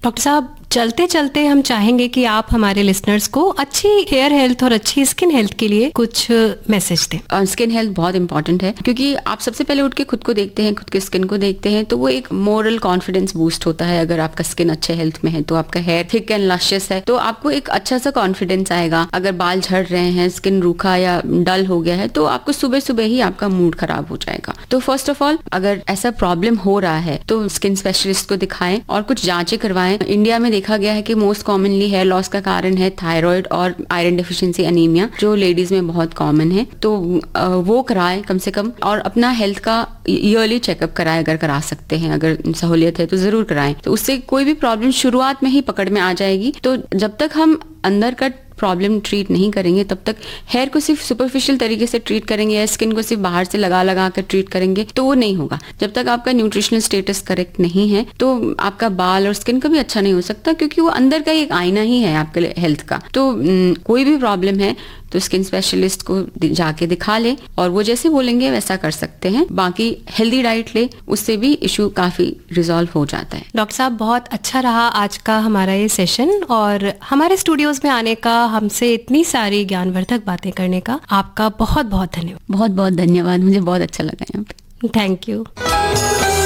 Doctor साहब, चलते चलते हम चाहेंगे कि आप हमारे लिसनर्स को अच्छी हेयर हेल्थ और अच्छी स्किन हेल्थ के लिए कुछ मैसेज दें। स्किन हेल्थ बहुत इंपॉर्टेंट है, क्योंकि आप सबसे पहले उठ के खुद को देखते हैं, खुद के स्किन को देखते हैं, तो वो एक मोरल कॉन्फिडेंस बूस्ट होता है। अगर आपका स्किन अच्छे हेल्थ में है तो आपका हेयर थिक एंड लशियस है तो आपको एक अच्छा सा कॉन्फिडेंस आएगा। अगर बाल झड़ रहे हैं, स्किन रूखा या डल हो गया है, तो आपको सुबह सुबह ही आपका मूड खराब हो जाएगा। तो फर्स्ट ऑफ ऑल, अगर ऐसा प्रॉब्लम हो रहा है तो स्किन स्पेशलिस्ट को दिखाएं और कुछ जांचें करवाएं। इंडिया में देखा गया है कि मोस्ट कॉमनली हेयर लॉस का कारण है थायराइड और आयरन डेफिशिएंसी एनीमिया, जो लेडीज में बहुत कॉमन है। तो वो कराएं कम से कम, और अपना हेल्थ का ईयरली चेकअप कराएं अगर करा सकते हैं। अगर सहूलियत है तो जरूर कराएं। तो उससे कोई भी प्रॉब्लम शुरुआत में ही पकड़ में आ जाएगी। तो जब तक हम अंदर का प्रॉब्लम ट्रीट नहीं करेंगे तब तक हेयर को सिर्फ सुपरफिशियल तरीके से ट्रीट करेंगे या स्किन को सिर्फ बाहर से लगा कर ट्रीट करेंगे तो वो नहीं होगा। जब तक आपका न्यूट्रिशनल स्टेटस करेक्ट नहीं है तो आपका बाल और स्किन कभी अच्छा नहीं हो सकता, क्योंकि वो अंदर का एक आईना ही है आपके हेल्थ का। तो कोई भी प्रॉब्लम है तो स्किन स्पेशलिस्ट को जाके दिखा ले और वो जैसे बोलेंगे वैसा कर सकते हैं। बाकी हेल्दी डाइट ले, उससे भी इशू काफी रिजॉल्व हो जाता है। डॉक्टर साहब, बहुत अच्छा रहा आज का हमारा ये सेशन, और हमारे स्टूडियोज में आने का, हमसे इतनी सारी ज्ञानवर्धक बातें करने का आपका बहुत बहुत धन्यवाद। बहुत बहुत धन्यवाद, मुझे बहुत अच्छा लगा यहाँ पे। Thank you.